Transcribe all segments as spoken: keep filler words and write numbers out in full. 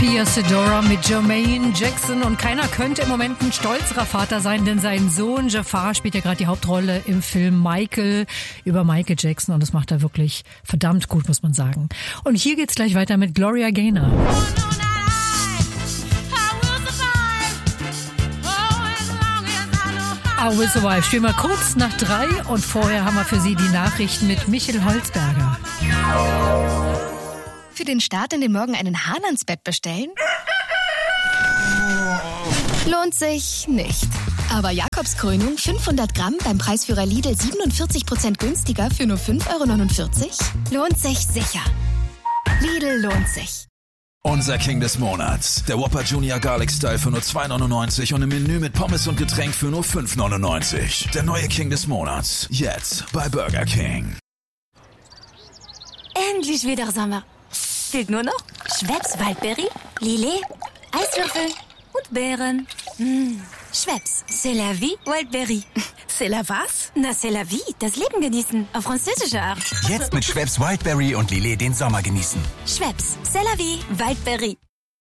Pia Sedora mit Jermaine Jackson und keiner könnte im Moment ein stolzerer Vater sein, denn sein Sohn Jafar spielt ja gerade die Hauptrolle im Film Michael über Michael Jackson und das macht er wirklich verdammt gut, muss man sagen. Und hier geht's gleich weiter mit Gloria Gaynor. I Will Survive. Spielen wir kurz nach drei und vorher haben wir für Sie die Nachrichten mit Michael Holzberger. Für den Start in den Morgen einen Hahn ans Bett bestellen? Lohnt sich nicht. Aber Jakobskrönung fünfhundert Gramm beim Preisführer Lidl siebenundvierzig Prozent günstiger für nur fünf Euro neunundvierzig? Lohnt sich sicher. Lidl lohnt sich. Unser King des Monats. Der Whopper Junior Garlic Style für nur zwei neunundneunzig und im Menü mit Pommes und Getränk für nur fünf neunundneunzig. Der neue King des Monats. Jetzt bei Burger King. Endlich wieder Sommer. Fehlt nur noch Schweppes Waldberry, Lillet, Eiswürfel und Beeren. Mmh. Schweppes, c'est la vie, Waldberry. C'est la was? Na, c'est la vie, das Leben genießen, auf französische Art. Jetzt mit Schweppes Wildberry und Lillet den Sommer genießen. Schweppes, c'est la vie, Waldberry.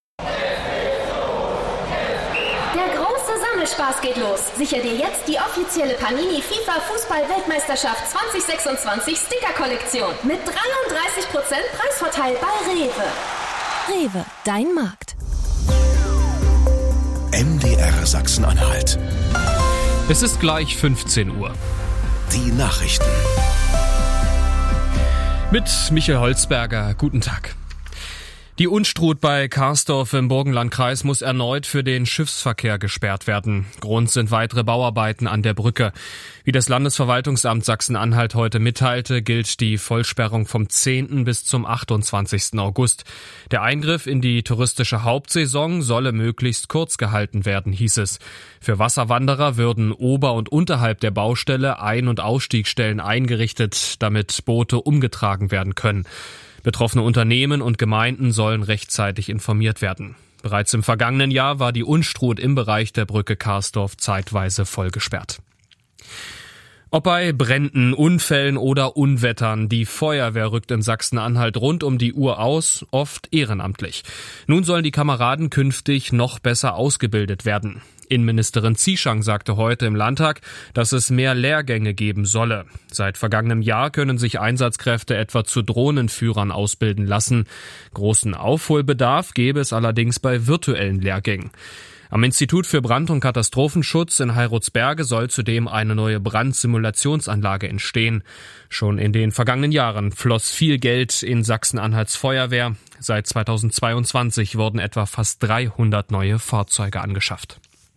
Der große Sammelspaß geht los. Sicher dir jetzt die offizielle Panini FIFA Fußball-Weltmeisterschaft zwanzig sechsundzwanzig Sticker-Kollektion mit dreiunddreißig Prozent Preisvorteil bei Rewe. Rewe, dein Markt. M D R Sachsen-Anhalt. Es ist gleich fünfzehn Uhr. Die Nachrichten. Mit Michael Holzberger. Guten Tag. Die Unstrut bei Karsdorf im Burgenlandkreis muss erneut für den Schiffsverkehr gesperrt werden. Grund sind weitere Bauarbeiten an der Brücke. Wie das Landesverwaltungsamt Sachsen-Anhalt heute mitteilte, gilt die Vollsperrung vom zehnten bis zum achtundzwanzigsten August. Der Eingriff in die touristische Hauptsaison solle möglichst kurz gehalten werden, hieß es. Für Wasserwanderer würden ober- und unterhalb der Baustelle Ein- und Ausstiegsstellen eingerichtet, damit Boote umgetragen werden können. Betroffene Unternehmen und Gemeinden sollen rechtzeitig informiert werden. Bereits im vergangenen Jahr war die Unstrut im Bereich der Brücke Karsdorf zeitweise voll gesperrt. Ob bei Bränden, Unfällen oder Unwettern, die Feuerwehr rückt in Sachsen-Anhalt rund um die Uhr aus, oft ehrenamtlich. Nun sollen die Kameraden künftig noch besser ausgebildet werden. Innenministerin Zieschang sagte heute im Landtag, dass es mehr Lehrgänge geben solle. Seit vergangenem Jahr können sich Einsatzkräfte etwa zu Drohnenführern ausbilden lassen. Großen Aufholbedarf gäbe es allerdings bei virtuellen Lehrgängen. Am Institut für Brand- und Katastrophenschutz in Heirutsberge soll zudem eine neue Brandsimulationsanlage entstehen. Schon in den vergangenen Jahren floss viel Geld in Sachsen-Anhalts Feuerwehr. Seit zweitausendzweiundzwanzig wurden etwa fast dreihundert neue Fahrzeuge angeschafft.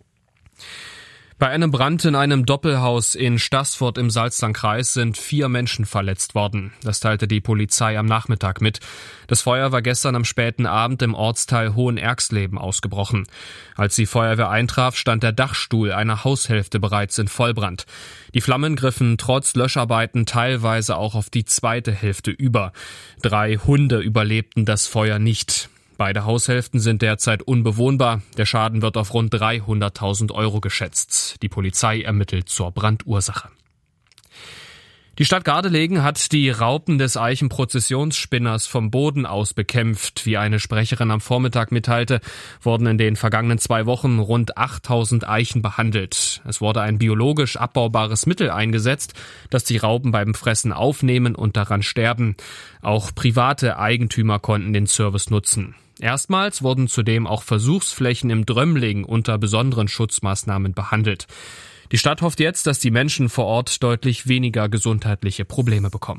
Bei einem Brand in einem Doppelhaus in Staßfurt im Salzlandkreis sind vier Menschen verletzt worden. Das teilte die Polizei am Nachmittag mit. Das Feuer war gestern am späten Abend im Ortsteil Hohenerxleben ausgebrochen. Als die Feuerwehr eintraf, stand der Dachstuhl einer Haushälfte bereits in Vollbrand. Die Flammen griffen trotz Löscharbeiten teilweise auch auf die zweite Hälfte über. Drei Hunde überlebten das Feuer nicht. Beide Haushälften sind derzeit unbewohnbar. Der Schaden wird auf rund dreihunderttausend Euro geschätzt. Die Polizei ermittelt zur Brandursache. Die Stadt Gardelegen hat die Raupen des Eichenprozessionsspinners vom Boden aus bekämpft. Wie eine Sprecherin am Vormittag mitteilte, wurden in den vergangenen zwei Wochen rund achttausend Eichen behandelt. Es wurde ein biologisch abbaubares Mittel eingesetzt, das die Raupen beim Fressen aufnehmen und daran sterben. Auch private Eigentümer konnten den Service nutzen. Erstmals wurden zudem auch Versuchsflächen im Drömling unter besonderen Schutzmaßnahmen behandelt. Die Stadt hofft jetzt, dass die Menschen vor Ort deutlich weniger gesundheitliche Probleme bekommen.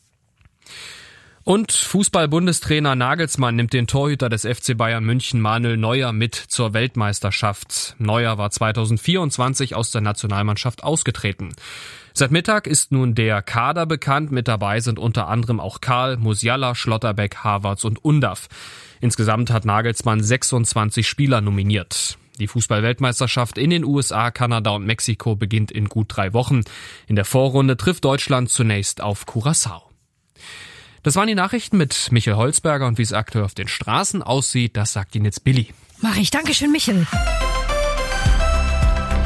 Und Fußball-Bundestrainer Nagelsmann nimmt den Torhüter des F C Bayern München Manuel Neuer mit zur Weltmeisterschaft. Neuer war zweitausendvierundzwanzig aus der Nationalmannschaft ausgetreten. Seit Mittag ist nun der Kader bekannt. Mit dabei sind unter anderem auch Karl, Musiala, Schlotterbeck, Havertz und Undav. Insgesamt hat Nagelsmann sechsundzwanzig Spieler nominiert. Die Fußball-Weltmeisterschaft in den U S A, Kanada und Mexiko beginnt in gut drei Wochen. In der Vorrunde trifft Deutschland zunächst auf Curaçao. Das waren die Nachrichten mit Michael Holzberger und wie es aktuell auf den Straßen aussieht, das sagt Ihnen jetzt Billy. Mach ich. Dankeschön, Michael.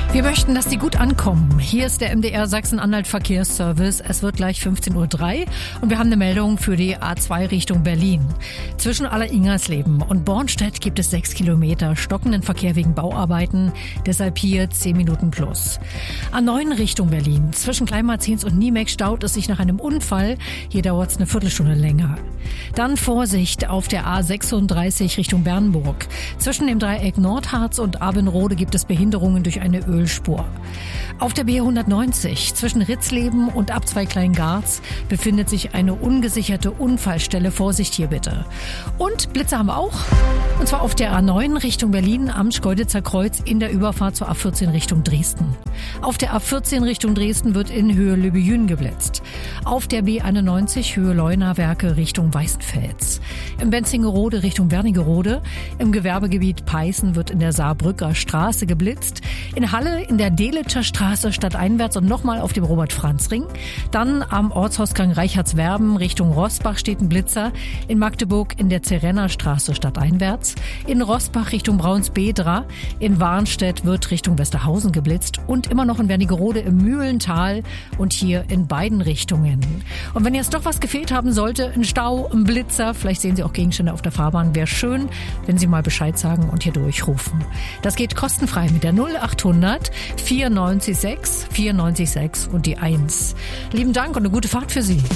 Wir möchten, dass Sie gut ankommen. Hier ist der M D R Sachsen-Anhalt Verkehrsservice. Es wird gleich fünfzehn Uhr drei und wir haben eine Meldung für die A zwei Richtung Berlin. Zwischen Aller-Ingersleben und Bornstedt gibt es sechs Kilometer stockenden Verkehr wegen Bauarbeiten. Deshalb hier zehn Minuten plus. A neun Richtung Berlin. Zwischen Kleinmarzins und Niemek staut es sich nach einem Unfall. Hier dauert es eine Viertelstunde länger. Dann Vorsicht auf der A sechsunddreißig Richtung Bernburg. Zwischen dem Dreieck Nordharz und Abenrode gibt es Behinderungen durch eine Öl Spur. Auf der B hundertneunzig zwischen Ritzleben und Abzweig Kleingarz befindet sich eine ungesicherte Unfallstelle. Vorsicht hier bitte. Und Blitze haben wir auch. Und zwar auf der A neun Richtung Berlin am Schkeuditzer Kreuz in der Überfahrt zur A vierzehn Richtung Dresden. Auf der A vierzehn Richtung Dresden wird in Höhe Lübejün geblitzt. Auf der B einundneunzig Höhe Leunawerke Richtung Weißenfels. Im Benzingerode Richtung Wernigerode. Im Gewerbegebiet Peißen wird in der Saarbrücker Straße geblitzt. In Halle in der Delitscher Straße stadteinwärts und nochmal auf dem Robert-Franz-Ring. Dann am Ortsausgang Reichardswerben Richtung Rossbach steht ein Blitzer. In Magdeburg in der Zerenner Straße stadteinwärts. In Rossbach Richtung Braunsbedra. In Warnstedt wird Richtung Westerhausen geblitzt. Und immer noch in Wernigerode im Mühlental und hier in beiden Richtungen. Und wenn jetzt doch was gefehlt haben sollte, ein Stau, ein Blitzer, vielleicht sehen Sie auch Gegenstände auf der Fahrbahn, wäre schön, wenn Sie mal Bescheid sagen und hier durchrufen. Das geht kostenfrei mit der null achthundert vierundneunzig sechs vierundneunzig sechs und die eins. Lieben Dank und eine gute Fahrt für Sie.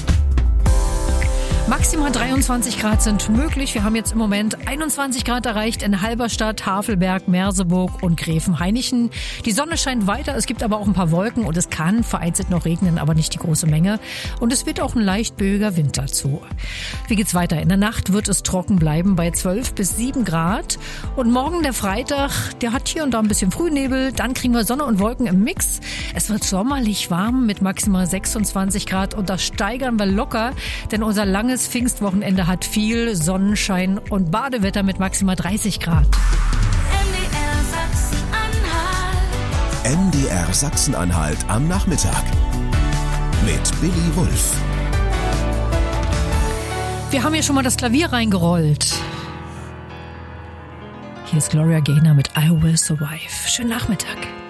Maximal dreiundzwanzig Grad sind möglich. Wir haben jetzt im Moment einundzwanzig Grad erreicht in Halberstadt, Havelberg, Merseburg und Gräfenhainichen. Die Sonne scheint weiter, es gibt aber auch ein paar Wolken und es kann vereinzelt noch regnen, aber nicht die große Menge. Und es wird auch ein leicht böiger Wind dazu. Wie geht's weiter? In der Nacht wird es trocken bleiben bei zwölf bis sieben Grad. Und morgen der Freitag, der hat hier und da ein bisschen Frühnebel. Dann kriegen wir Sonne und Wolken im Mix. Es wird sommerlich warm mit maximal sechsundzwanzig Grad und das steigern wir locker, denn unser langes Das Pfingstwochenende hat viel Sonnenschein und Badewetter mit maximal dreißig Grad. M D R Sachsen-Anhalt am Nachmittag mit Billy Wulff. Wir haben hier schon mal das Klavier reingerollt. Hier ist Gloria Gaynor mit I Will Survive. Schönen Nachmittag.